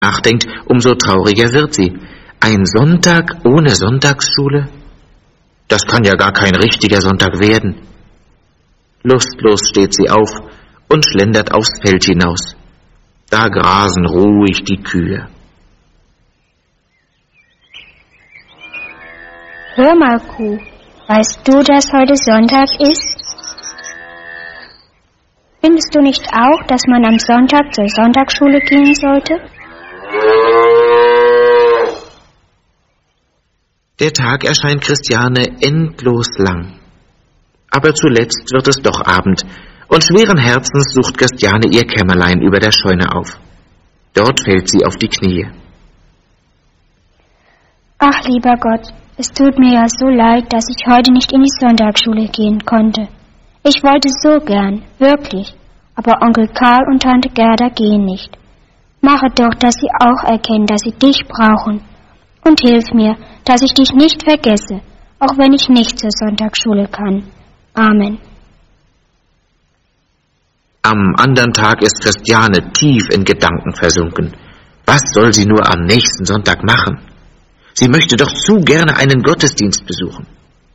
nachdenkt, umso trauriger wird sie. Ein Sonntag ohne Sonntagsschule? Das kann ja gar kein richtiger Sonntag werden. Lustlos steht sie auf und schlendert aufs Feld hinaus. Da grasen ruhig die Kühe. Hör mal, Kuh, weißt du, dass heute Sonntag ist? Findest du nicht auch, dass man am Sonntag zur Sonntagsschule gehen sollte? Der Tag erscheint Christiane endlos lang. Aber zuletzt wird es doch Abend, und schweren Herzens sucht Christiane ihr Kämmerlein über der Scheune auf. Dort fällt sie auf die Knie. Ach, lieber Gott, es tut mir ja so leid, dass ich heute nicht in die Sonntagsschule gehen konnte. Ich wollte so gern, wirklich, aber Onkel Karl und Tante Gerda gehen nicht. Mache doch, dass sie auch erkennen, dass sie dich brauchen. Und hilf mir, dass ich dich nicht vergesse, auch wenn ich nicht zur Sonntagsschule kann. Amen. Am anderen Tag ist Christiane tief in Gedanken versunken. Was soll sie nur am nächsten Sonntag machen? Sie möchte doch zu gerne einen Gottesdienst besuchen.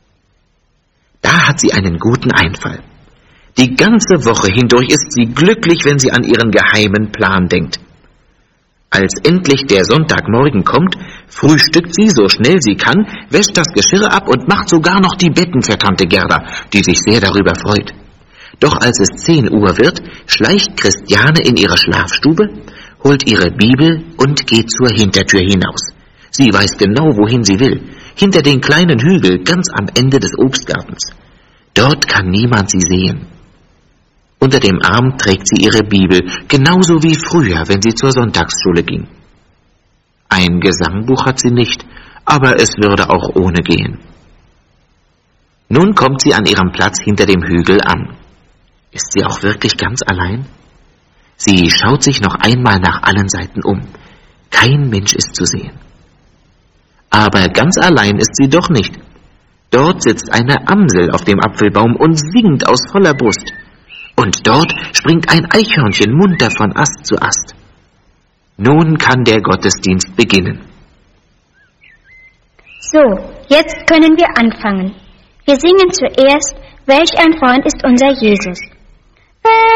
Da hat sie einen guten Einfall. Die ganze Woche hindurch ist sie glücklich, wenn sie an ihren geheimen Plan denkt. Als endlich der Sonntagmorgen kommt, frühstückt sie so schnell sie kann, wäscht das Geschirr ab und macht sogar noch die Betten für Tante Gerda, die sich sehr darüber freut. Doch als es 10 Uhr wird, schleicht Christiane in ihre Schlafstube, holt ihre Bibel und geht zur Hintertür hinaus. Sie weiß genau, wohin sie will, hinter den kleinen Hügel ganz am Ende des Obstgartens. Dort kann niemand sie sehen. Unter dem Arm trägt sie ihre Bibel, genauso wie früher, wenn sie zur Sonntagsschule ging. Ein Gesangbuch hat sie nicht, aber es würde auch ohne gehen. Nun kommt sie an ihrem Platz hinter dem Hügel an. Ist sie auch wirklich ganz allein? Sie schaut sich noch einmal nach allen Seiten um. Kein Mensch ist zu sehen. Aber ganz allein ist sie doch nicht. Dort sitzt eine Amsel auf dem Apfelbaum und singt aus voller Brust. Und dort springt ein Eichhörnchen munter von Ast zu Ast. Nun kann der Gottesdienst beginnen. So, jetzt können wir anfangen. Wir singen zuerst, welch ein Freund ist unser Jesus.